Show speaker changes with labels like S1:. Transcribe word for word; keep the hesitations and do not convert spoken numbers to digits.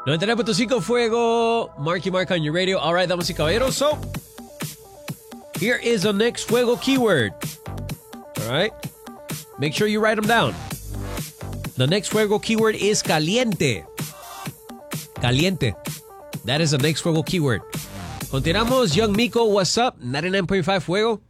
S1: noventa y nueve punto cinco Fuego, Marky Mark on your radio. All right, damas y caballeros. So, here is the next Fuego keyword. All right. Make sure you write them down. The next Fuego keyword is caliente. Caliente. That is the next Fuego keyword. Continuamos. Young Miko, what's up? ninety-nine point five Fuego.